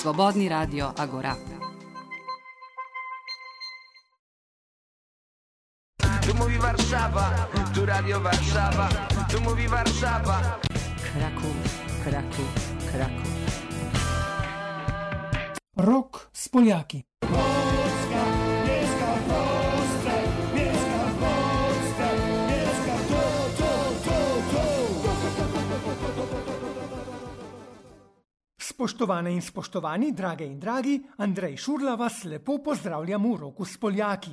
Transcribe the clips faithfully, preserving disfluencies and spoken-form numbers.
Svobodni radio Agora. Tu mówi Warszawa, tu Radio Warszawa, tu mówi Warszawa. Kraków, Kraków, Kraków. Rok s Poljaki. Polska, mieszka w Polsce, mieszka w Polsce, mieszka tu, tu, tu, tu. Spoštovane in spoštovani, drage in dragi, Andrej Šurla vas lepo pozdravljam v Roku s Poljaki.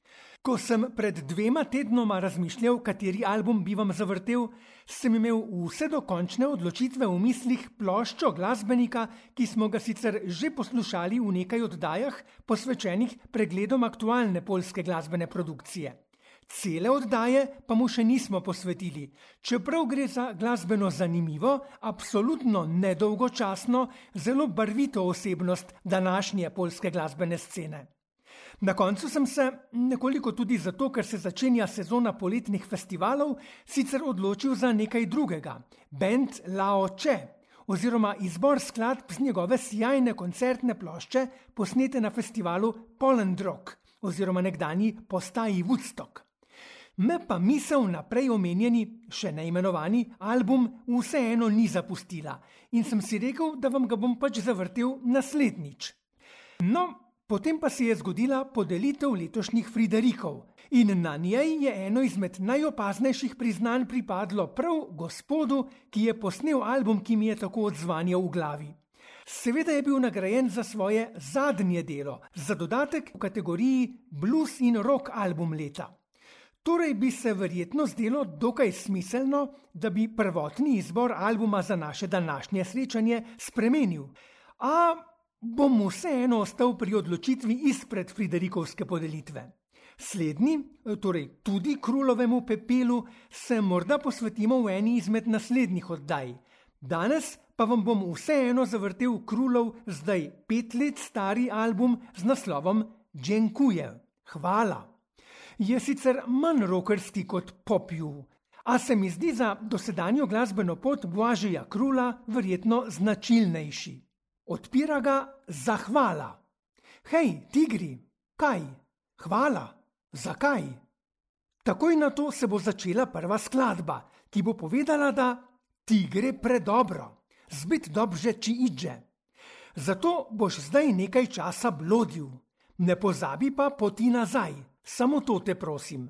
Ko sem pred dvema tednoma razmišljal, kateri album bi vam zavrtel, sem imel vse dokončne odločitve v mislih ploščo glasbenika, ki smo ga sicer že poslušali v nekaj oddajah, posvečenih pregledom aktualne poljske glasbene produkcije. Cele oddaje pa mu še nismo posvetili, čeprav gre za glasbeno zanimivo, absolutno nedolgočasno, zelo barvito osebnost današnje poljske glasbene scene. Na koncu sem se, nekoliko tudi zato, ker se začenja sezona poletnih festivalov, sicer odločil za nekaj drugega, band Lao Che, oziroma izbor skladb z njegove sijajne koncertne plošče, posnete na festivalu Poland Rock, oziroma nekdanji postaji Woodstock. Me pa misel na prej omenjeni, še neimenovani album vseeno ni zapustila in sem si rekel, da vam ga bom pač zavrtel naslednjič. No, potem pa se je zgodila podelitev letošnjih Friderikov in na njej je eno izmed najopaznejših priznanj pripadlo prav gospodu, ki je posnel album, ki mi je tako odzvanjal v glavi. Seveda je bil nagrajen za svoje zadnje delo, za dodatek v kategoriji blues in rock album leta. Torej bi se verjetno zdelo dokaj smiselno, da bi prvotni izbor albuma za naše današnje srečanje spremenil, a bom vseeno ostal pri odločitvi izpred Friderikovske podelitve. Slednji, torej tudi Krulovemu pepelu, se morda posvetimo v eni izmed naslednjih oddaj. Danes pa vam bom vseeno zavrtel Krulov zdaj pet let stari album z naslovom Dziękuję, hvala. Je sicer manj rokerski kot Popju, a se mi zdi za dosedanjo glasbeno pot Blažeja Krula verjetno značilnejši. Odpira ga zahvala. Hej, tigri, kaj? Hvala. Zakaj? Takoj na to se bo začela prva skladba, ki bo povedala, da ti gre predobro, zbyt dobrze ci idzie. Zato boš zdaj nekaj časa blodil. Ne pozabi pa poti nazaj, samo to te prosim.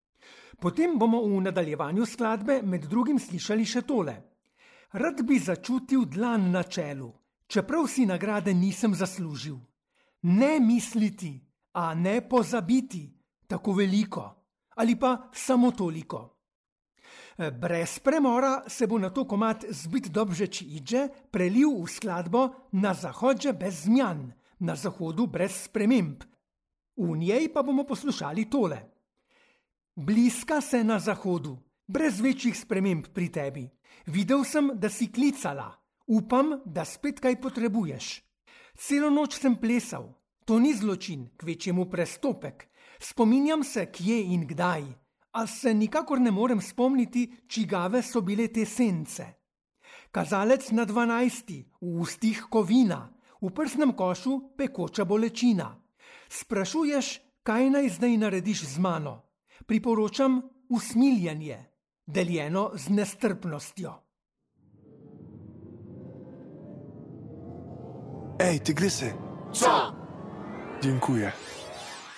Potem bomo v nadaljevanju skladbe med drugim slišali še tole. Rad bi začutil dlan na čelu, čeprav si nagrade nisem zaslužil. Ne misliti, a ne pozabiti, tako veliko, ali pa samo toliko. Brez premora se bo na to komad zbyt dobrze ci idzie prelil v skladbo Na zahodže bez zmian, na zahodu brez sprememb. V njej pa bomo poslušali tole. Bliska se na zahodu, brez večjih sprememb pri tebi. Videl sem, da si klicala. Upam, da spet kaj potrebuješ. Celo noč sem plesal. To ni zločin, kvečjemu prestopek. Spominjam se, kje in kdaj, a se nikakor ne morem spomniti, čigave so bile te sence. Kazalec na dvanajsti, v ustih kovina, v prsnem košu pekoča bolečina. Sprašuješ, kaj naj zdaj narediš z mano. Priporočam usmiljanje, deljeno z nestrpnostjo. Ej, tygrysy! Co? Dziękuję.